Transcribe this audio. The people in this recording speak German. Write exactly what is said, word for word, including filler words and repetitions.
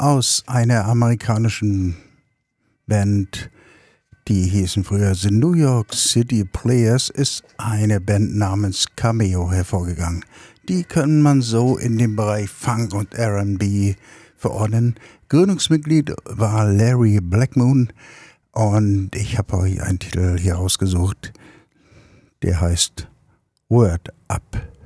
aus einer amerikanischen Band, die hießen früher The New York City Players, ist eine Band namens Cameo hervorgegangen. Die kann man so in dem Bereich Funk und R and B verordnen. Gründungsmitglied war Larry Blackmoon und ich habe euch einen Titel hier ausgesucht, der heißt Word Up.